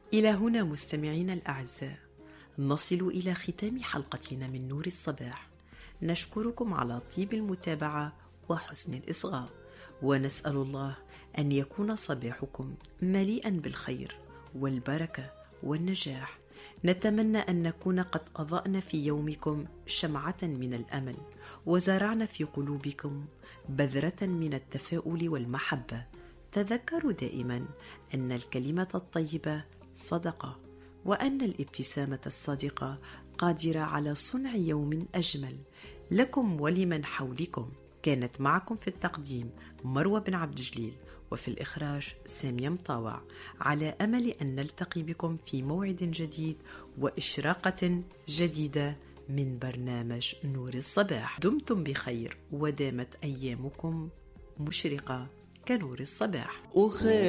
إلى هنا مستمعينا الأعزاء نصل إلى ختام حلقتنا من نور الصباح. نشكركم على طيب المتابعة وحسن الإصغاء، ونسأل الله أن يكون صباحكم مليئا بالخير والبركة والنجاح. نتمنى أن نكون قد أضأنا في يومكم شمعة من الأمل، وزرعنا في قلوبكم بذرة من التفاؤل والمحبة. تذكروا دائما أن الكلمة الطيبة صدقة، وأن الابتسامة الصادقة قادرة على صنع يوم أجمل لكم ولمن حولكم. كانت معكم في التقديم مروة بن عبد الجليل، وفي الإخراج سامية مطاوع، على أمل أن نلتقي بكم في موعد جديد وإشراقة جديدة من برنامج نور الصباح. دمتم بخير ودامت أيامكم مشرقة كنور الصباح.